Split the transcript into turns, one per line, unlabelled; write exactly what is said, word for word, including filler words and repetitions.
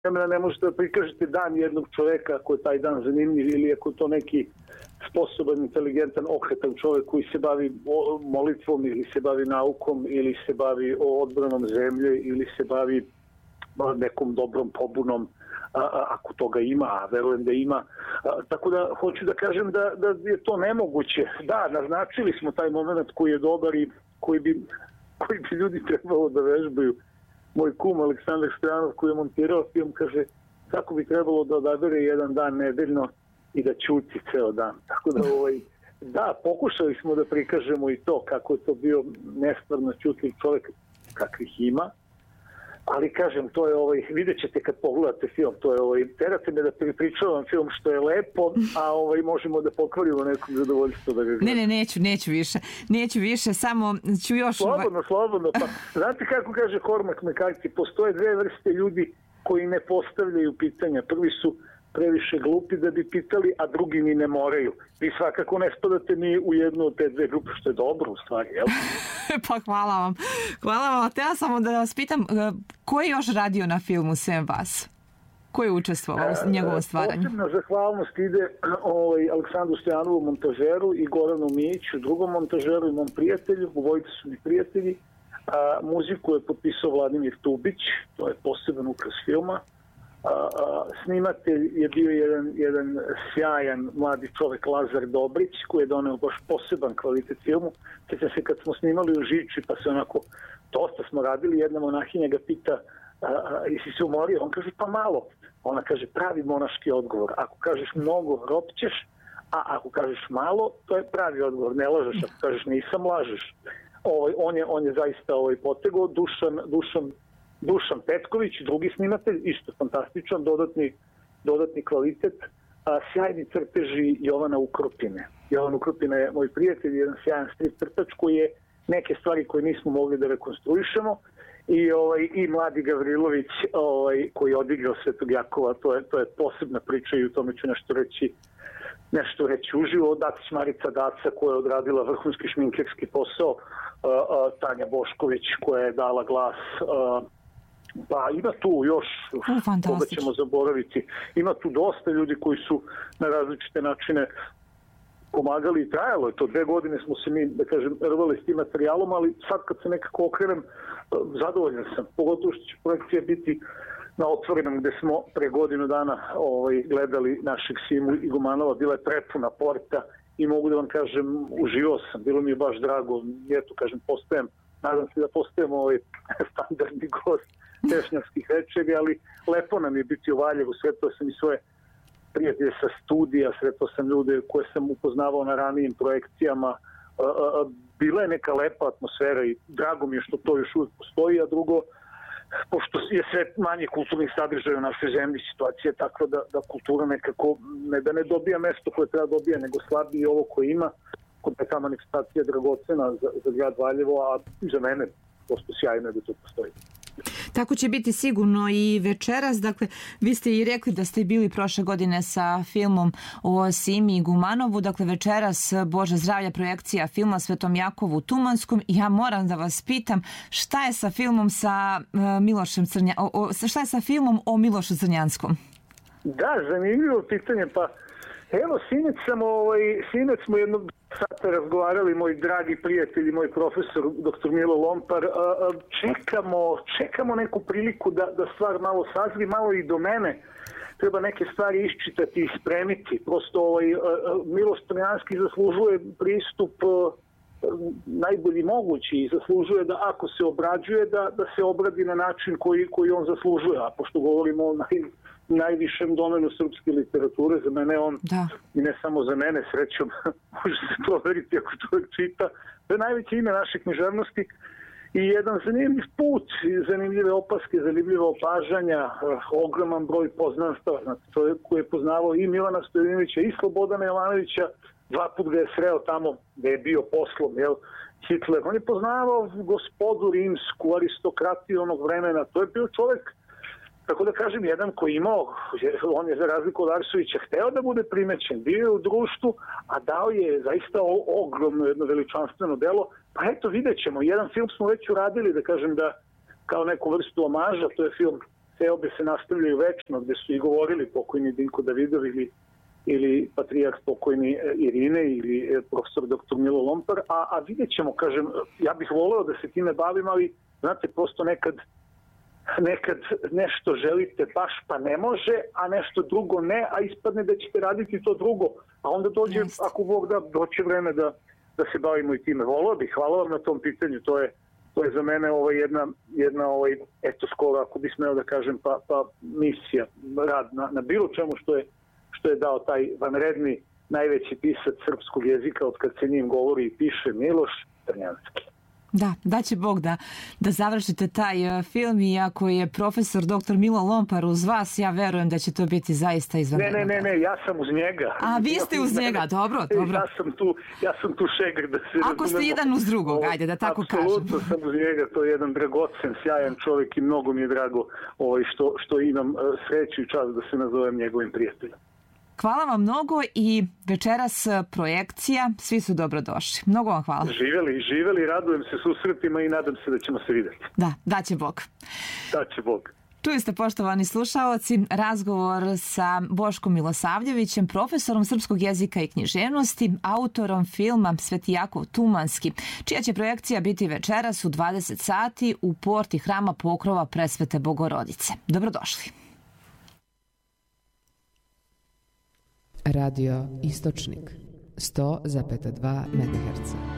vremena ne možete da prikažete dan jednog čoveka ako je taj dan zanimljiv ili ako je to neki sposoban, inteligentan, okretan čovjek koji se bavi molitvom ili se bavi naukom ili se bavi odbranom zemlje ili se bavi nekom dobrom pobunom, a, a, ako toga ima, a verujem da ima. A, tako da hoću da kažem da, da je to nemoguće. Da, naznačili smo taj moment koji je dobar i koji bi, koji bi ljudi trebalo da vežbaju. Moj kum Aleksandar Stojanov koji je montirao film kaže kako bi trebalo da odabere jedan dan nedeljno i da ćuti ceo dan. Tako da ovaj, da, pokušali smo da prikažemo i to kako je to bio nestvarno ćutljiv čovjek kakvih ima. Ali kažem, to je ovaj, vidjet ćete kad pogledate film, to je ovaj, terate me da pripričavam film što je lepo, a ovaj, možemo da pokvarimo nekom zadovoljstvo da ga gledam.
Ne, ne, neću, neću više, neću više, samo ću još...
Slobodno, slobodno, pa znate kako kaže Cormac McCarthy, postoje dve vrste ljudi koji ne postavljaju pitanja, prvi su previše glupi da bi pitali, a drugi ni ne moraju. Vi svakako ne spadate ni u jednu od te dve grupe, što je dobro u stvari, jel?
Pa hvala vam. Hvala vam. Htela sam da vas pitam, ko je još radio na filmu sem vas? Ko je učestvovao u njegovom stvaranju?
Posebna zahvalnost ide ovaj, Aleksandru Stojanovu, montažeru, i Goranu Mijiću, drugom montažeru i mom prijatelju. Obojica su mi prijatelji. A, muziku je potpisao Vladimir Tubić, to je poseban ukras filma. A, a, snimatelj je bio jedan, jedan sjajan mladi čovek Lazar Dobrić koji je doneo baš poseban kvalitet filmu. Sjećam se kad smo snimali u Žiči pa se onako dosta smo radili, jedna monahinja ga pita a, a, jesi se umorio? On kaže pa malo. Ona kaže pravi monaški odgovor. Ako kažeš mnogo, ropćeš, a ako kažeš malo, to je pravi odgovor. Ne lažeš, ako kažeš nisam, lažeš. Ovaj, on, je, on je zaista ovaj, potegao. Dušan, Dušan Dušan Petković, drugi snimatelj, isto fantastičan, dodatni, dodatni kvalitet, a, sjajni crteži Jovana Ukropine. Jovan Ukropina je moj prijatelj, jedan sjajan strip crtač koji je neke stvari koje nismo mogli da rekonstruišemo i, ovaj, i Mladi Gavrilović ovaj, koji je odigrao Svetog Jakova, to je, to je posebna priča i u tome ću nešto reći, nešto reći uživo. Dacić Marica Daca koja je odradila vrhunski šminkerski posao, a, a, Tanja Bošković koja je dala glas, a, pa ima tu još, koga ćemo zaboraviti, ima tu dosta ljudi koji su na različite načine pomagali i trajalo je to. Dve godine smo se mi, da kažem, rvali s tim materijalom, ali sad kad se nekako okrenem, zadovoljan sam. Pogotovo što će projekcija biti na Otvorenom gde smo pre godinu dana ovaj, gledali našeg Simu Igumanova, bila je prepuna porta i mogu da vam kažem, uživao sam, bilo mi je baš drago, eto kažem, postajem, nadam se da postajem ovaj standardni gost tešnjavskih večeri, ali lepo nam je biti u Valjevu, sretao sam i svoje prijatelje sa studija, sretao sam ljude koje sam upoznavao na ranijim projekcijama, bila je neka lepa atmosfera i drago mi je što to još uvijek postoji, a drugo, pošto je sve manje kulturnih sadržaja u našoj zemlji, situacija je takva da, da kultura nekako, ne da ne dobija mesto koje treba dobija, nego slabi ovo koje ima, kod je ta manifestacija dragocena za, za grad Valjevo, a za mene prosto sjajno je da to postoji.
Tako će biti sigurno i večeras. Dakle, vi ste i rekli da ste bili prošle godine sa filmom o Simi Igumanovu. Dakle, večeras Bože zdravlja projekcija filma Svetom Jakovu Tumanskom. I ja moram da vas pitam šta je sa filmom sa uh, Milošem Crnja... o, o, šta je sa filmom o Milošu Crnjanskom?
Da, zanimljivo pitanje. Pa evo, sinoć sam, ovaj, sinoć smo jednog sata razgovarali, moj dragi prijatelj i moj profesor, doktor Milo Lompar, a, a, čekamo, čekamo neku priliku da, da stvar malo sazri, malo i do mene. Treba neke stvari iščitati i spremiti. Prosto ovaj, a, a, Miloš Crnjanski zaslužuje pristup a, najbolji mogući i zaslužuje da ako se obrađuje, da, da se obradi na način koji, koji on zaslužuje. A pošto govorimo o naj, najvišem domenu srpske literature, za mene on, da. I ne samo za mene, srećom, može se proveriti ako čovjek čita, to je najveće ime naše književnosti i jedan zanimljiv put, zanimljive opaske, zanimljive opažanja, ogroman broj poznanstava. Znači, čovjek koji je poznavao i Milana Stojinovića i Slobodana Jovanovića, dva put ga je sreo tamo gde je bio poslom, jel, Hitler. On je poznavao gospodu rimsku, aristokratiju onog vremena. To je bio čovjek, tako da kažem, jedan koji imao, on je za razliku od Arsovića hteo da bude primećen, bio je u društvu, a dao je zaista ogromno jedno veličanstveno delo. Pa eto, vidjet ćemo. Jedan film smo već uradili, da kažem, da kao neku vrstu omaža, to je film seobe se nastavljaju večno, gde su i govorili pokojni Dinko Davidov ili, ili patrijarh pokojni Irine ili profesor doktor Milo Lompar, a, a vidjet ćemo, kažem, ja bih voleo da se time bavim, ali znate, prosto nekad nekad nešto želite baš pa ne može, a nešto drugo ne, a ispadne da ćete raditi to drugo, a onda dođe, Just. ako Bog da, doće vreme da, da se bavimo i time. Voleo bih, hvala vam na tom pitanju, to je, to je za mene ovaj jedna, jedna ovaj, eto skoro, ako bi smeo da kažem, pa, pa misija, rad na, na bilo čemu što je, što je dao taj vanredni najveći pisac srpskog jezika od kad se njim govori i piše, Miloš Crnjanski.
Da, da će Bog da, da završite taj uh, film i ako je profesor doktor Milo Lompar uz vas, ja verujem da će to biti zaista izvanredno.
Ne, ne, ne, ne, ja sam uz njega.
A vi ste uz njega, dobro, dobro.
Ja sam tu, ja sam tu šegr da se
Ako ste jedan uz drugog, ajde da tako kažem.
Apsolutno sam uz njega, to je jedan dragocen, sjajan čovjek i mnogo mi je drago ovaj, što, što imam uh, sreću i čast da se nazovem njegovim prijateljem.
Hvala vam mnogo i večeras projekcija, svi su dobrodošli. Mnogo vam hvala.
Živeli, živeli, radujem se susretima i nadam se da ćemo se vidjeti.
Da, daće Bog.
Daće Bog.
Čuli ste, poštovani slušaoci, razgovor sa Boškom Milosavljevićem, profesorom srpskog jezika i književnosti, autorom filma Sveti Jakov Tumanski, čija će projekcija biti večeras u dvadeset sati u porti Hrama Pokrova Presvete Bogorodice. Dobrodošli.
Radio Istočnik sto zarez dva megaherca.